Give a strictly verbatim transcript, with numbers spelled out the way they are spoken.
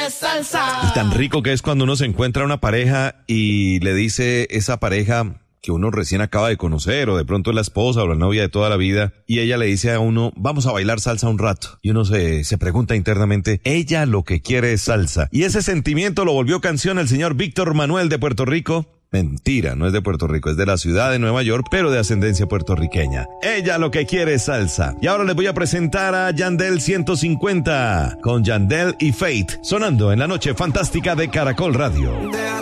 quieres salsa. Y tan rico que es cuando uno se encuentra una pareja y le dice esa pareja que uno recién acaba de conocer, o de pronto es la esposa o la novia de toda la vida, y ella le dice a uno, vamos a bailar salsa un rato. Y uno se, se pregunta internamente, ella lo que quiere es salsa. Y ese sentimiento lo volvió canción el señor Víctor Manuel de Puerto Rico. Mentira, no es de Puerto Rico, es de la ciudad de Nueva York, pero de ascendencia puertorriqueña. Ella lo que quiere es salsa. Y ahora les voy a presentar a Yandel ciento cincuenta, con Yandel y Fate, sonando en la noche fantástica de Caracol Radio.